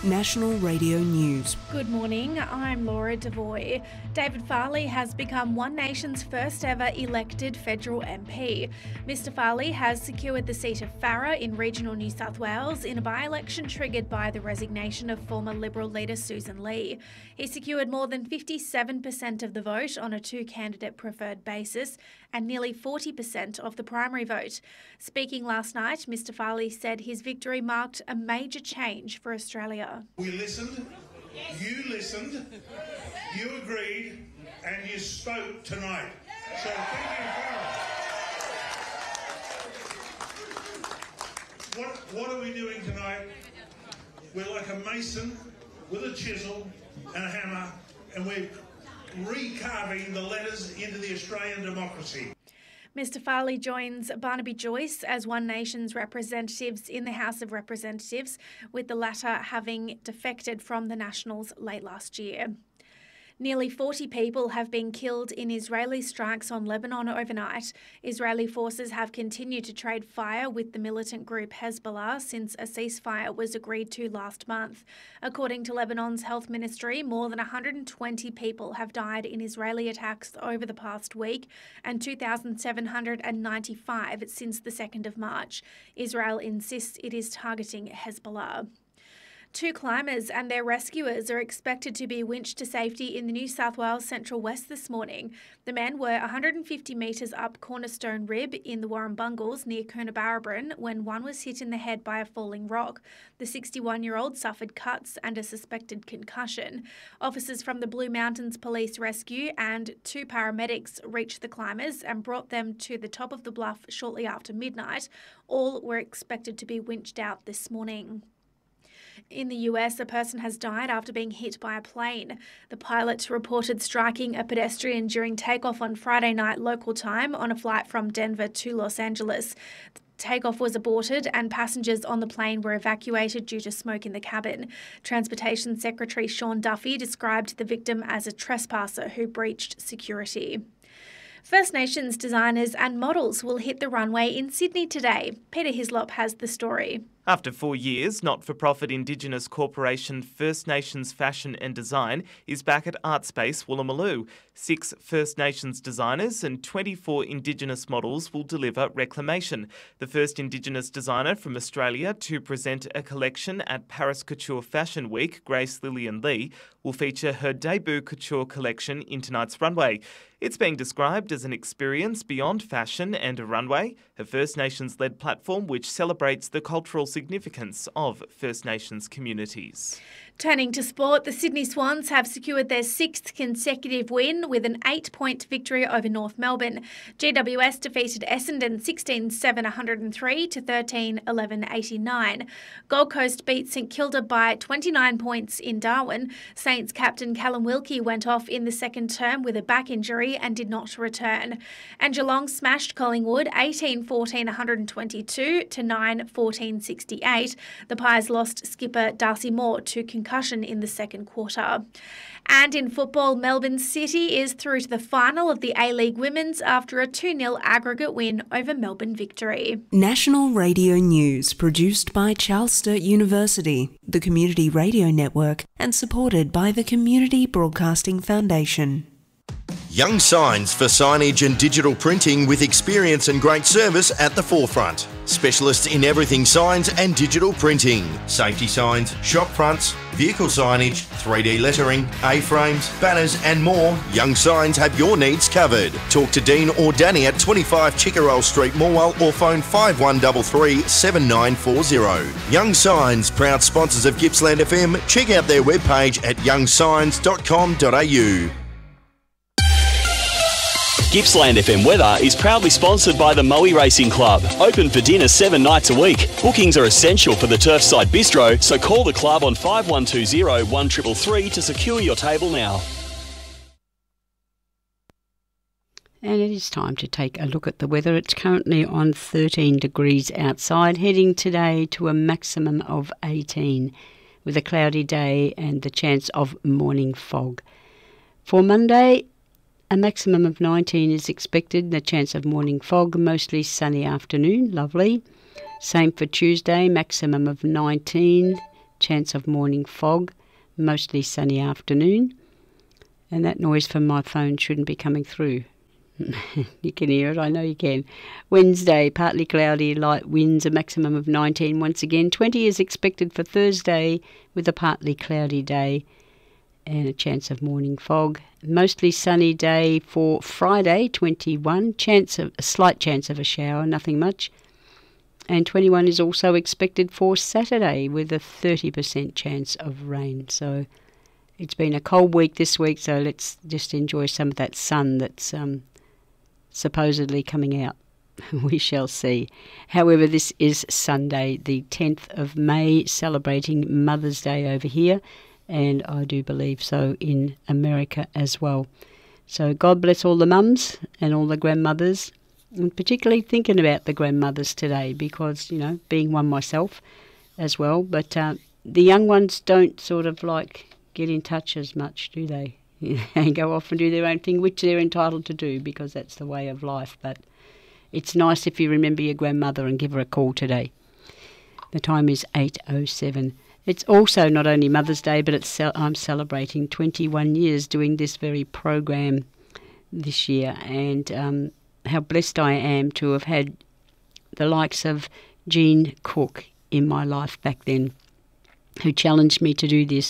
National Radio News. Good morning, I'm Laura Devoy. David Farley has become One Nation's first ever elected federal MP. Mr Farley has secured the seat of Farrer in regional New South Wales in a by-election triggered by the resignation of former Liberal leader Susan Lee. He secured more than 57% of the vote on a two-candidate preferred basis and nearly 40% of the primary vote. Speaking last night, Mr Farley said his victory marked a major change for Australia. We listened, you listened, you agreed, and you spoke tonight. So thank you, Farrell. What are we doing tonight? We're like a mason with a chisel and a hammer, and we're recarving the letters into the Australian democracy. Mr Farley joins Barnaby Joyce as One Nation's representatives in the House of Representatives, with the latter having defected from the Nationals late last year. Nearly 40 people have been killed in Israeli strikes on Lebanon overnight. Israeli forces have continued to trade fire with the militant group Hezbollah since a ceasefire was agreed to last month. According to Lebanon's health ministry, more than 120 people have died in Israeli attacks over the past week and 2,795 since the 2nd of March. Israel insists it is targeting Hezbollah. Two climbers and their rescuers are expected to be winched to safety in the New South Wales Central West this morning. The men were 150 metres up Cornerstone Rib in the Warrumbungles near Coonabarabran when one was hit in the head by a falling rock. The 61-year-old suffered cuts and a suspected concussion. Officers from the Blue Mountains Police Rescue and two paramedics reached the climbers and brought them to the top of the bluff shortly after midnight. All were expected to be winched out this morning. In the US, a person has died after being hit by a plane. The pilot reported striking a pedestrian during takeoff on Friday night local time on a flight from Denver to Los Angeles. The takeoff was aborted and passengers on the plane were evacuated due to smoke in the cabin. Transportation Secretary Sean Duffy described the victim as a trespasser who breached security. First Nations designers and models will hit the runway in Sydney today. Peter Hislop has the story. After 4 years, not-for-profit Indigenous corporation First Nations Fashion and Design is back at Artspace Woolloomooloo. 6 First Nations designers and 24 Indigenous models will deliver reclamation. The first Indigenous designer from Australia to present a collection at Paris Couture Fashion Week, Grace Lillian Lee, will feature her debut couture collection in tonight's runway. It's being described as an experience beyond fashion and a runway, a First Nations-led platform which celebrates the cultural significance of First Nations communities. Turning to sport, the Sydney Swans have secured their 6th consecutive win with an 8-point victory over North Melbourne. GWS defeated Essendon 16-7-103 to 13-11-89. Gold Coast beat St Kilda by 29 points in Darwin. Saints captain Callum Wilkie went off in the second term with a back injury and did not return. And Geelong smashed Collingwood 18-14-122 to 9-14-68. The Pies lost skipper Darcy Moore to concussion in the second quarter. And in football, Melbourne City is through to the final of the A-League Women's after a 2-0 aggregate win over Melbourne Victory. National Radio News, produced by Charles Sturt University, the Community Radio Network, and supported by the Community Broadcasting Foundation. Young Signs for signage and digital printing with experience and great service at the forefront. Specialists in everything signs and digital printing. Safety signs, shop fronts, vehicle signage, 3D lettering, A-frames, banners and more. Young Signs have your needs covered. Talk to Dean or Danny at 25 Chickerell Street, Morwell, or phone 5133 7940. Young Signs, proud sponsors of Gippsland FM. Check out their webpage at youngsigns.com.au. Gippsland FM weather is proudly sponsored by the Moe Racing Club. Open for dinner 7 nights a week. Bookings are essential for the Turfside Bistro, so call the club on 5120 1333 to secure your table now. And it is time to take a look at the weather. It's currently on 13 degrees outside, heading today to a maximum of 18, with a cloudy day and the chance of morning fog. For Monday, a maximum of 19 is expected, the chance of morning fog, mostly sunny afternoon, lovely. Same for Tuesday, maximum of 19, chance of morning fog, mostly sunny afternoon. And that noise from my phone shouldn't be coming through. You can hear it, I know you can. Wednesday, partly cloudy, light winds, a maximum of 19 once again. 20 is expected for Thursday with a partly cloudy day and a chance of morning fog. Mostly sunny day for Friday, 21. A slight chance of a shower, nothing much. And 21 is also expected for Saturday with a 30% chance of rain. So it's been a cold week this week, so let's just enjoy some of that sun that's supposedly coming out. We shall see. However, this is Sunday, the 10th of May, celebrating Mother's Day over here, and I do believe so in America as well. So God bless all the mums and all the grandmothers, and particularly thinking about the grandmothers today because, you know, being one myself as well. But the young ones don't sort of like get in touch as much, do they? And go off and do their own thing, which they're entitled to do because that's the way of life. But it's nice if you remember your grandmother and give her a call today. The time is 8:07. It's also not only Mother's Day, but I'm celebrating 21 years doing this very program this year, and how blessed I am to have had the likes of Jean Cook in my life back then, who challenged me to do this,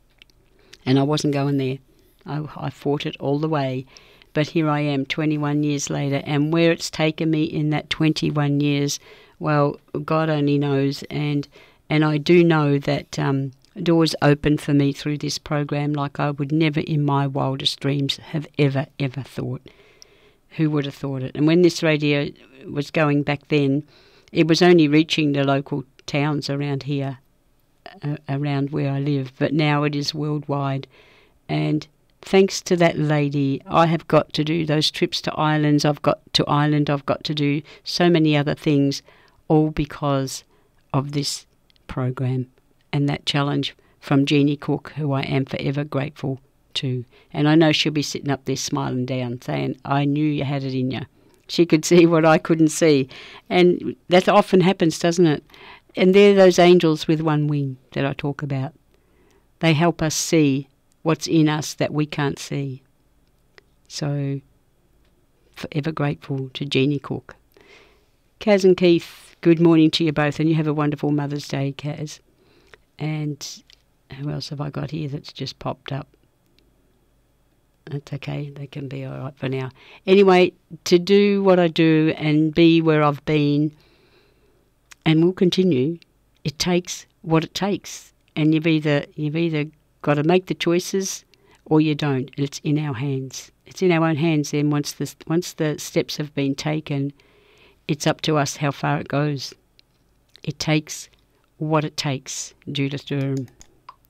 and I wasn't going there. I fought it all the way, but here I am 21 years later, and where it's taken me in that 21 years, well, God only knows, and I do know that doors opened for me through this program like I would never in my wildest dreams have ever thought. Who would have thought it? And when this radio was going back then, it was only reaching the local towns around here, around where I live, but now it is worldwide, and thanks to that lady, I have got to do those trips to islands. I've got to do so many other things, all because of this program and that challenge from Jeannie Cook, who I am forever grateful to. And I know she'll be sitting up there smiling down, saying, I knew you had it in you. She could see what I couldn't see. And that often happens, doesn't it? And they're those angels with one wing that I talk about. They help us see what's in us that we can't see. So, forever grateful to Jeannie Cook. Kaz and Keith, good morning to you both, and you have a wonderful Mother's Day, Kaz. And who else have I got here that's just popped up? That's okay, they can be all right for now. Anyway, to do what I do and be where I've been and will continue, it takes what it takes. And you've either got to make the choices or you don't. It's in our hands. It's in our own hands then. Once the steps have been taken, it's up to us how far it goes. It takes what it takes. Judith Durham.